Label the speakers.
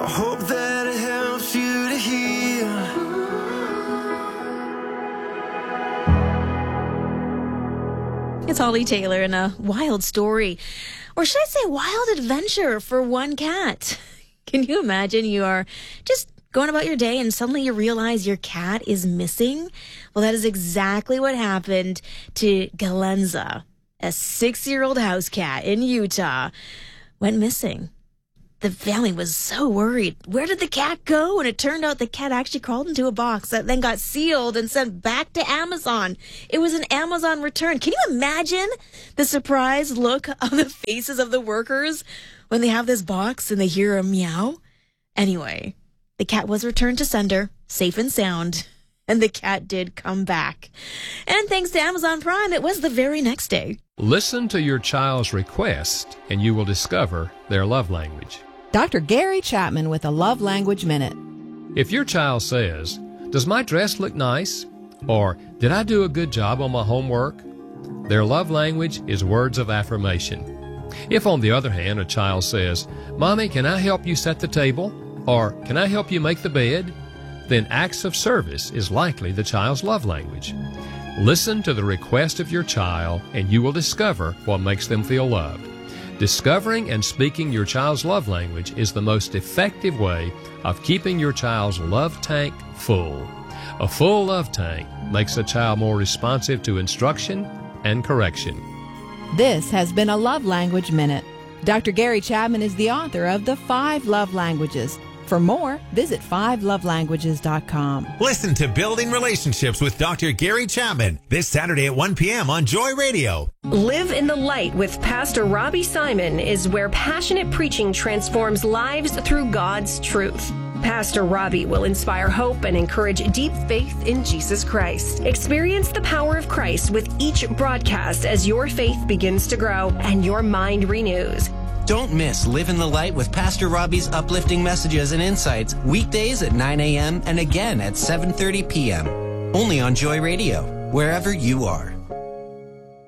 Speaker 1: I hope that it helps you to heal.
Speaker 2: It's Holly Taylor in a wild story, or should I say wild adventure for one cat. Can you imagine you are just going about your day and suddenly you realize your cat is missing? Well, that is exactly what happened to Galenza, a 6-year-old house cat in Utah, went missing. The family was so worried. Where did the cat go? And it turned out the cat actually crawled into a box that then got sealed and sent back to Amazon. It was an Amazon return. Can you imagine the surprised look on the faces of the workers when they have this box and they hear a meow? Anyway, the cat was returned to sender, safe and sound, and the cat did come back. And thanks to Amazon Prime, it was the very next day.
Speaker 3: Listen to your child's request, and you will discover their love language.
Speaker 4: Dr. Gary Chapman with a Love Language Minute.
Speaker 3: If your child says, "Does my dress look nice?" or "Did I do a good job on my homework?" their love language is words of affirmation. If, on the other hand, a child says, "Mommy, can I help you set the table?" or "Can I help you make the bed?" then acts of service is likely the child's love language. Listen to the request of your child, and you will discover what makes them feel loved. Discovering and speaking your child's love language is the most effective way of keeping your child's love tank full. A full love tank makes a child more responsive to instruction and correction.
Speaker 4: This has been a Love Language Minute. Dr. Gary Chapman is the author of The 5 Love Languages. For more, visit 5lovelanguages.com.
Speaker 5: Listen to Building Relationships with Dr. Gary Chapman this Saturday at 1 p.m. on Joy Radio.
Speaker 6: Live in the Light with Pastor Robbie Simon is where passionate preaching transforms lives through God's truth. Pastor Robbie will inspire hope and encourage deep faith in Jesus Christ. Experience the power of Christ with each broadcast as your faith begins to grow and your mind renews.
Speaker 7: Don't miss Live in the Light with Pastor Robbie's uplifting messages and insights weekdays at 9 a.m. and again at 7:30 p.m. Only on Joy Radio, wherever you are.